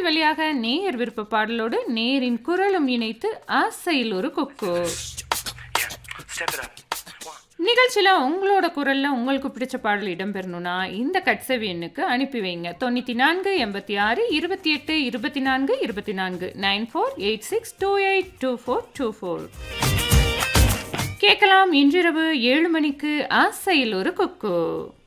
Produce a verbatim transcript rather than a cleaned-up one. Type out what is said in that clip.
வழியாக நேயர் விருப்ப பாடலோடு நேரின் குரலும் இணைத்து ஆசையில் ஒரு கொக்கு. நிகழ்ச்சியில் உங்களோட குரலில் உங்களுக்கு பிடிச்ச பாடல் இடம்பெறணும்னா இந்த கட்சவி எண்ணுக்கு அனுப்பி வைங்க. தொண்ணூற்றி நான்கு எண்பத்தி ஆறு இருபத்தி எட்டு இருபத்தி நான்கு இருபத்தி நான்கு nine four eight six two eight two four two four. கேட்கலாம் இன்றிரவு ஏழு மணிக்கு ஆசையில் ஒரு கொக்கு.